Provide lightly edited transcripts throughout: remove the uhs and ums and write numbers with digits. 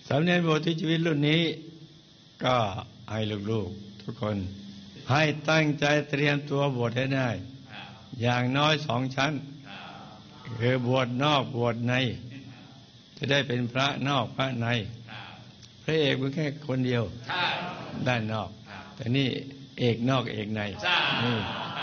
สามเณรบวชที่ชีวิตรุ่นนี้ก็ให้ลูกๆทุกคนให้ตั้งใจเตรียมตัวบวชให้ได้อย่างน้อย2 ชั้นคือบวชนอกบวชในจะได้เป็นพระนอกพระในพระเอกเป็นแค่คนเดียวด้านนอกแต่นี่เอกนอกเอกในนี่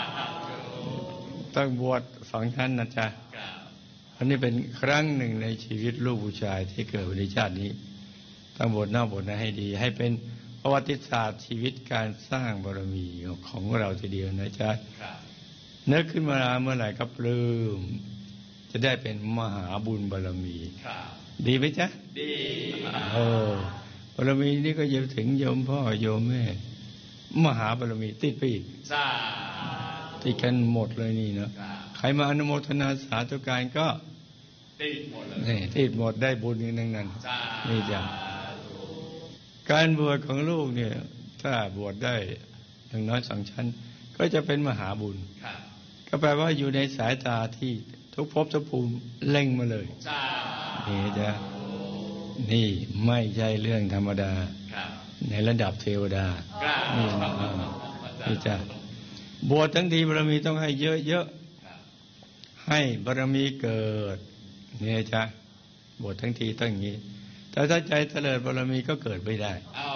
ต้องบวช2 ชั้นนะจ๊ะอันนี้เป็นครั้งหนึ่งในชีวิตลูกผู้ชายที่เกิดในชาตินี้ต้องบวชนอกบวชในให้ดีให้เป็นประวัติศาสตร์ชีวิตการสร้างบารมีของเราทีเดียวนะจ๊ะนึกขึ้นมาเมื่อไหร่ก็ปลื้มจะได้เป็นมหาบุญบารมีดีไหมจ๊ะดีบารมีนี้ก็จะถึงโยมพ่อโยมแม่มหาบารมีติดไปอีกติดกันหมดเลยนี่เนาะใครมาอนุโมทนาสาธุการก็ติดหมดเลยนี่ติดหมดได้บุญอย่างนั้นนี่จ้ะการบวชของลูกเนี่ยถ้าบวชได้อย่างน้อย2 ชั้นก็จะเป็นมหาบุญก็แปลว่าอยู่ในสายตาที่ทุกภพทุกภูมิเล็งมาเลยนี่จ้ะนี่ไม่ใช่เรื่องธรรมดาในระดับเทวดานี่จ้ะบวชทั้งทีบารมีต้องให้เยอะๆให้บารมีเกิดนี่จ้ะบวชทั้งทีต้องอย่างนี้แต่ถ้าใจเตลิดบารมีก็เกิดไม่ได้